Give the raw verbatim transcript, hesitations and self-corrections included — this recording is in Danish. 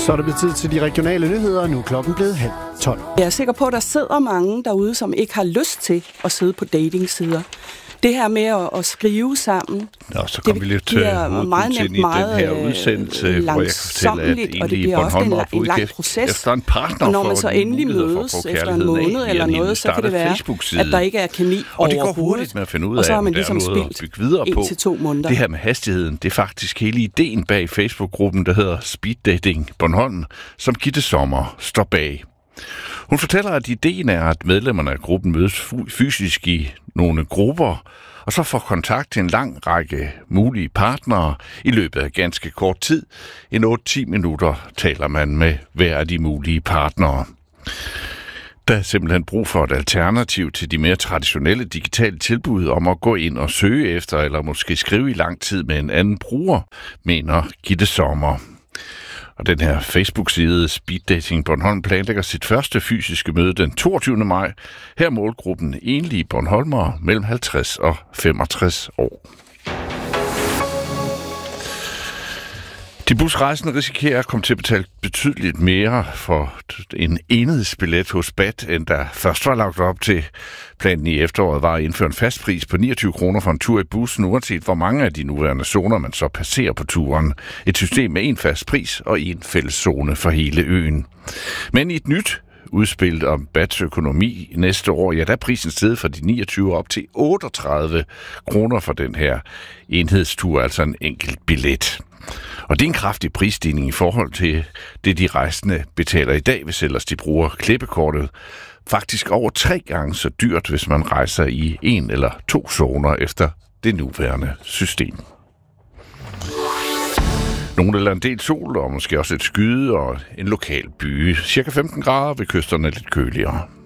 Så er det blevet tid til de regionale nyheder, og nu er klokken blevet halv tolv. Jeg er sikker på, at der sidder mange derude, som ikke har lyst til at sidde på datingsider. Det her med at, at skrive sammen, Nå, så kommer vi lidt til meget nemt, ind i den her udsendelse, hvor jeg kan fortælle, at egentlig Bornholm har fået en lang proces. Efter en partner og når man så endelig mødes efter en måned eller noget, så kan det være, at der ikke er kemi overhovedet. Og det går hurtigt med at finde ud af, at der er noget at bygge videre på. Til to måneder. Det her med hastigheden, det er faktisk hele ideen bag Facebook-gruppen, der hedder Speed Dating Bornholm, som Gitte Sommer står bag. Hun fortæller, at ideen er, at medlemmerne af gruppen mødes fysisk i nogle grupper, og så får kontakt til en lang række mulige partnere i løbet af ganske kort tid. I otte til ti minutter taler man med hver af de mulige partnere. Der er simpelthen brug for et alternativ til de mere traditionelle digitale tilbud om at gå ind og søge efter, eller måske skrive i lang tid med en anden bruger, mener Gitte Sommer. Og den her Facebook-side Speed Dating Bornholm planlægger sit første fysiske møde den toogtyvende maj. Her er målgruppen enlige bornholmere mellem halvtreds og femogtres år. De busrejsende risikerer at komme til at betale betydeligt mere for en enhedsbillet hos B A T, end der først var lagt op til. Planen i efteråret var at indføre en fast pris på niogtyve kroner for en tur i bussen, uanset hvor mange af de nuværende zoner man så passerer på turen. Et system med en fast pris og en fælles zone for hele øen. Men i et nyt udspil om B A T's økonomi næste år, ja, der er prisen steget fra de niogtyve op til otteogtredive kroner for den her enhedstur, altså en enkelt billet. Og det er en kraftig prisstigning i forhold til det, de rejsende betaler i dag, hvis ellers de bruger klippekortet. Faktisk over tre gange så dyrt, hvis man rejser i en eller to zoner efter det nuværende system. Nogle eller en del sol, og måske også et skyde og en lokal by. Cirka femten grader ved kysterne lidt køligere.